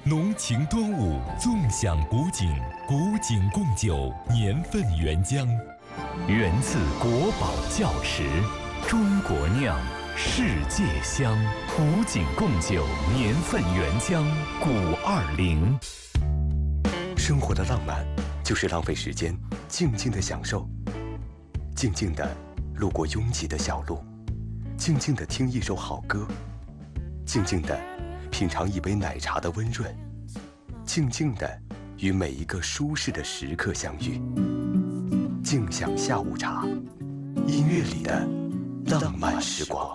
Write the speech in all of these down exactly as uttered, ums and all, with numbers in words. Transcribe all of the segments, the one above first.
浓情端午，纵享古井，古井贡酒，年份原浆。 源自国宝窖池，中国酿，世界香。古井贡酒，年份原浆，古二零。 生活的浪漫，就是浪费时间，静静的享受，静静的路过拥挤的小路，静静的听一首好歌，静静的品尝一杯奶茶的温润，静静的与每一个舒适的时刻相遇。静享下午茶，音乐里的浪漫时光。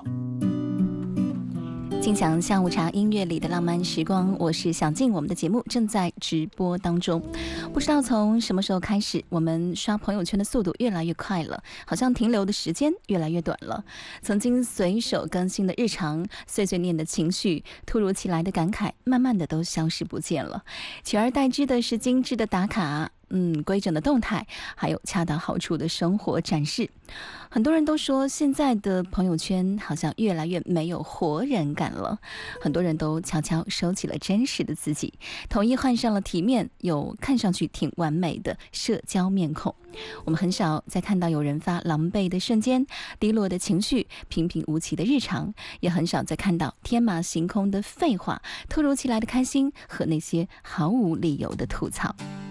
静享下午茶，音乐里的浪漫时光，我是小静，我们的节目正在直播当中。不知道从什么时候开始，我们刷朋友圈的速度越来越快了，好像停留的时间越来越短了。曾经随手更新的日常，碎碎念的情绪，突如其来的感慨，慢慢的都消失不见了，取而代之的是精致的打卡，嗯，规整的动态，还有恰到好处的生活展示。很多人都说现在的朋友圈好像越来越没有活人感了，很多人都悄悄收起了真实的自己，统一换上了体面又看上去挺完美的社交面孔。我们很少再看到有人发狼狈的瞬间，低落的情绪，平平无奇的日常，也很少再看到天马行空的废话，突如其来的开心和那些毫无理由的吐槽。